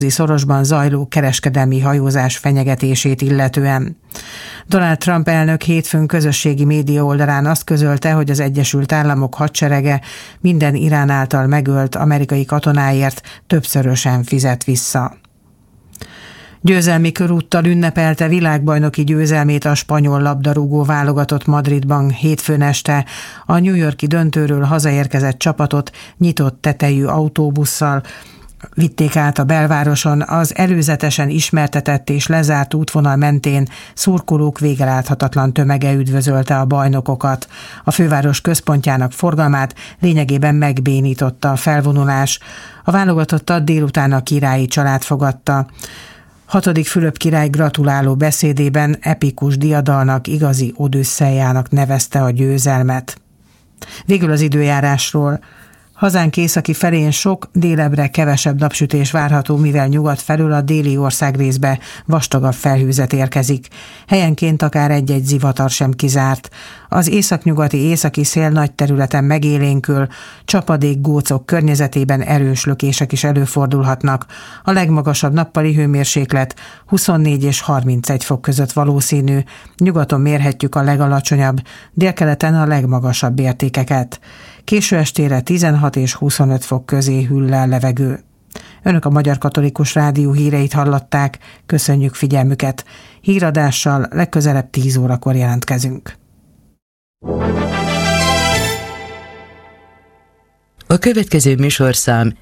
szorosban zajló kereskedelmi hajózás fenyegetését illetően. Donald Trump elnök hétfőn közösségi média oldalán azt közölte, hogy az Egyesült Államok hadserege minden Irán által megölt amerikai katonáért többszörösen fizet vissza. Győzelmi körúttal ünnepelte világbajnoki győzelmét a spanyol labdarúgó válogatott Madridban hétfőn este. A New York-i döntőről hazaérkezett csapatot nyitott tetejű autóbusszal vitték át a belvároson, az előzetesen ismertetett és lezárt útvonal mentén szurkolók végeláthatatlan tömege üdvözölte a bajnokokat. A főváros központjának forgalmát lényegében megbénította a felvonulás. A válogatottat délután a királyi család fogadta. 6. Fülöp király gratuláló beszédében epikus diadalnak, igazi odüsszejának nevezte a győzelmet. Végül az időjárásról. Hazánk északi felén sok, délebbre kevesebb napsütés várható, mivel nyugat felől a déli országrészbe vastagabb felhőzet érkezik. Helyenként akár egy-egy zivatar sem kizárt. Az északnyugati északi szél nagy területen megélénkül, csapadék, gócok környezetében erős lökések is előfordulhatnak. A legmagasabb nappali hőmérséklet 24 és 31 fok között valószínű. Nyugaton mérhetjük a legalacsonyabb, délkeleten a legmagasabb értékeket. Késő estére 16 és 25 fok közé hűl le a levegő. Önök a Magyar Katolikus Rádió híreit hallották, köszönjük figyelmüket. Híradással legközelebb 10 órakor jelentkezünk. A következő műsorszám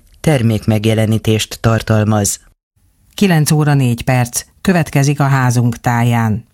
termékmegjelenítést tartalmaz. 9 óra 4 perc, következik a házunk táján.